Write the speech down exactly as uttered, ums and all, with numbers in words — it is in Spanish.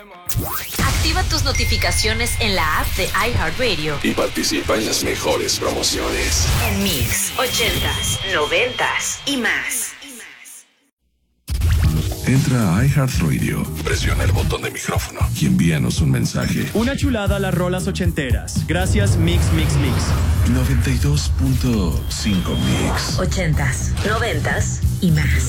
Activa tus notificaciones en la app de iHeartRadio y participa en las mejores promociones. En Mix, ochentas, noventas y más. Entra a iHeartRadio, presiona el botón de micrófono y envíanos un mensaje. Una chulada a las rolas ochenteras. Gracias Mix, Mix, Mix. noventa y dos punto cinco Mix. Ochentas, noventas y más.